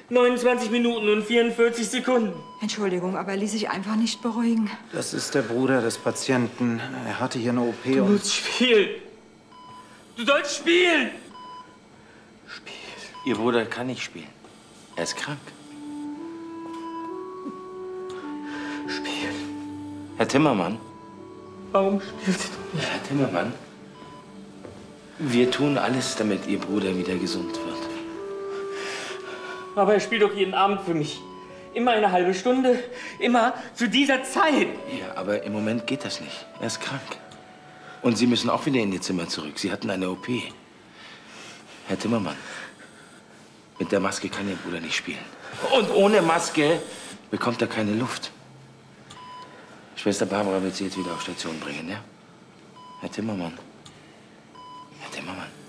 29 Minuten und 44 Sekunden. Entschuldigung, aber er ließ sich einfach nicht beruhigen. Das ist der Bruder des Patienten. Er hatte hier eine OP Du und... musst spielen. Du sollst spielen. Spiel. Ihr Bruder kann nicht spielen. Er ist krank. Spiel. Herr Timmermann. Warum spielst du nicht? Herr Timmermann. Wir tun alles, damit Ihr Bruder wieder gesund wird. Aber er spielt doch jeden Abend für mich. Immer eine halbe Stunde. Immer zu dieser Zeit. Ja, aber im Moment geht das nicht. Er ist krank. Und Sie müssen auch wieder in Ihr Zimmer zurück. Sie hatten eine OP. Herr Timmermann, mit der Maske kann Ihr Bruder nicht spielen. Und ohne Maske bekommt er keine Luft. Schwester Barbara wird Sie jetzt wieder auf Station bringen, ja? Herr Timmermann. Herr Timmermann.